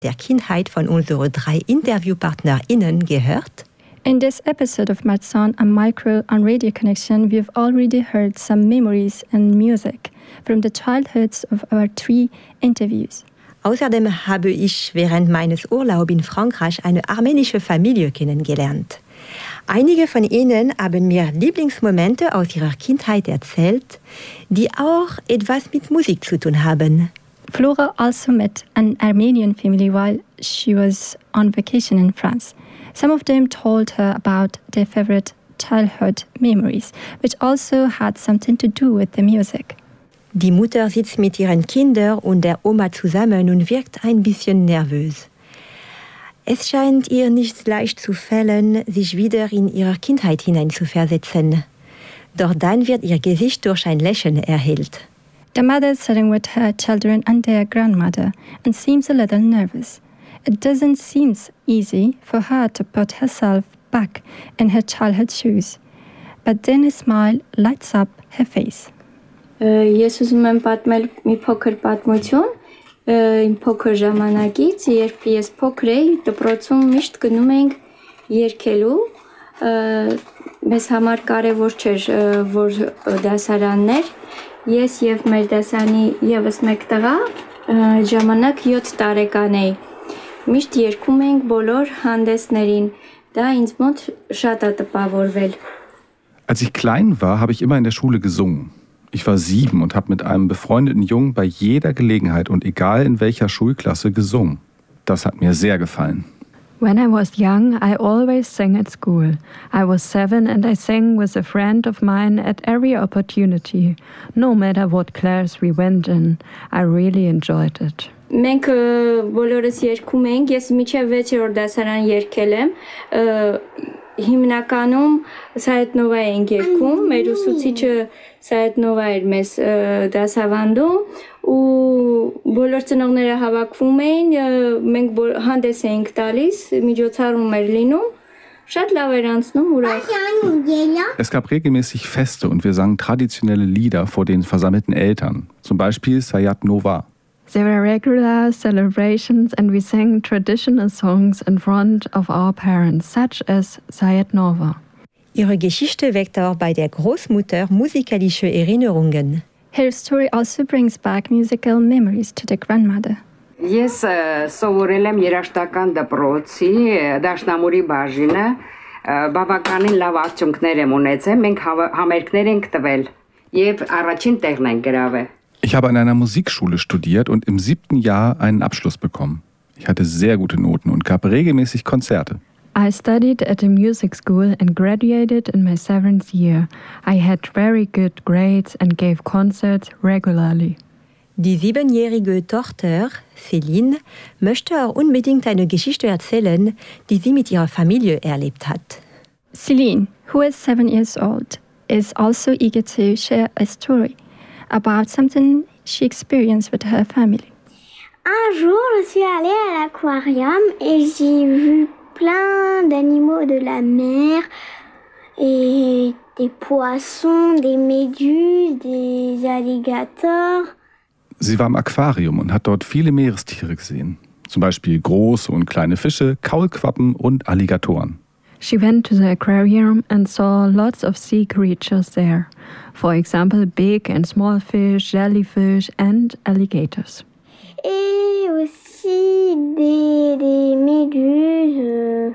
der Kindheit von unseren 3 InterviewpartnerInnen gehört? In this episode of Marzahn, a micro and radio connection, we've already heard some memories and music from the childhoods of our 3 interviews. Außerdem habe ich während meines Urlaubs in Frankreich eine armenische Familie kennengelernt. Einige von ihnen haben mir Lieblingsmomente aus ihrer Kindheit erzählt, die auch etwas mit Musik zu tun haben. Flora also met an Armenian family while she was on vacation in France. Some of them told her about their favorite childhood memories, which also had something to do with the music. Die Mutter sitzt mit ihren Kindern und der Oma zusammen und wirkt ein bisschen nervös. Es scheint ihr nicht leicht zu fallen, sich wieder in ihre Kindheit hineinzuversetzen. Doch dann wird ihr Gesicht durch ein Lächeln erhellt. The mother is sitting with her children and their grandmother and seems a little nervous. It doesn't seem easy for her to put herself back in her childhood shoes. But then a smile lights up her face. Ես ուզում եմ պատմել մի փոքր պատմություն իմ փոքր ժամանակից, երբ ես փոքր էի, դպրոցում միշտ գնում էինք երգելու, մեզ համար կարևոր չէր, որ դասարաններ, ես եւ մեր դասարանի եւս մեկ տղա ժամանակ 7 տարեկան էի, միշտ երգում էինք բոլոր հանդեսներին, դա ինձ մոտ շատ է տպավորվել. Als ich klein war, habe ich immer in der Schule gesungen. Ich war 7 und habe mit einem befreundeten Jungen bei jeder Gelegenheit und egal in welcher Schulklasse gesungen. Das hat mir sehr gefallen. When I was young, I always sang at school. I was 7 and I sang with a friend of mine at every opportunity, no matter what class we went in. I really enjoyed it. Մենք բոլորս երգում էինք, ես մինչև 6-րդ դասարան երգել եմ, հիմնականում Սայեդնովա էինք երգում, մեր ուսուցիչը Սայեդնովա էր մեզ դասավանդում ու բոլոր ծնողները հավաքվում էին, մենք հանդես էինք տալիս, միջոցառում էր լինում, շատ լավ էր անցնում, ուրախ. Es gab regelmäßig Feste und wir sangen traditionelle Lieder vor den versammelten Eltern, zum Beispiel Sayat Nova. There were regular celebrations and we sang traditional songs in front of our parents, such as Sayat Nova. Ihre Geschichte weckt auch bei der Großmutter musikalische Erinnerungen. Her story also brings back musical memories to the grandmother. Ես սովորել եմ երաժշտական դպրոցի Դաշնամուրի բաժինը, բավականին լավ արդյունքներ եմ ունեցել, մենք համերգներ ենք տվել եւ առաջին տեղն ենք գրավել. Ich habe an einer Musikschule studiert und im 7. Jahr einen Abschluss bekommen. Ich hatte sehr gute Noten und gab regelmäßig Konzerte. I studied at a music school and graduated in my 7th year. I had very good grades and gave concerts regularly. Die 7-jährige Tochter, Céline, möchte auch unbedingt eine Geschichte erzählen, die sie mit ihrer Familie erlebt hat. Céline, who is 7 years old, is also eager to share a story about something she experienced with her family. Un jour, je suis allée à l'aquarium et j'ai vu plein d'animaux de la mer et des poissons, des méduses, des alligators. Sie war im Aquarium und hat dort viele Meerestiere gesehen. Zum Beispiel große und kleine Fische, Kaulquappen und Alligatoren. She went to the aquarium and saw lots of sea creatures there. For example, big and small fish, jellyfish and alligators. Et aussi des méduses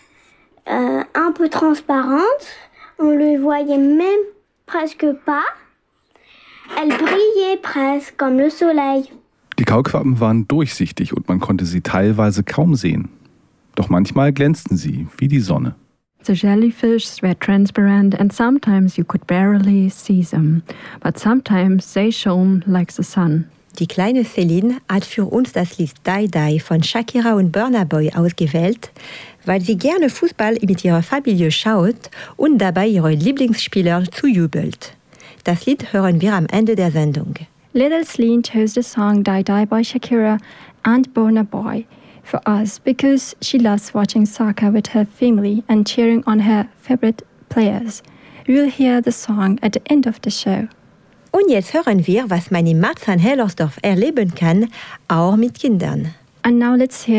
un peu transparentes. On ne les voyait même presque pas. Elles brillaient presque comme le soleil. Die Kaulquappen waren durchsichtig und man konnte sie teilweise kaum sehen. Doch manchmal glänzten sie, wie die Sonne. The jellyfish were transparent and sometimes you could barely see them, but sometimes they shone like the sun. Die kleine Céline hat für uns das Lied Die Die von Shakira und Burna Boy ausgewählt, weil sie gerne Fußball mit ihrer Familie schaut und dabei ihre Lieblingsspieler zujubelt. Das Lied hören wir am Ende der Sendung. Little Céline chose the song Die Die by Shakira and Burna Boy for us because she loves watching soccer with her family and cheering on her favorite players. We will hear the song at the end of the show. Und jetzt hören wir, was man in Marzahn-Hellersdorf erleben kann, auch mit Kindern. And now let's hear